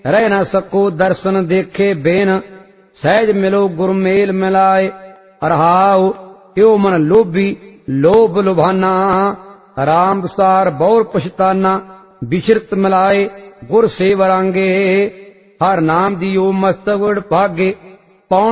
रह न सको दर्शन देखे बेन, सहज मिलो गुरमेल मिलाए। रहाओ यो मन लोभी लोभ लुभाना, राम विसार बौर पछताना। विचरत मिलाए गुर सेवरांगे, हर नाम दियो मस्तक उड़ भागे।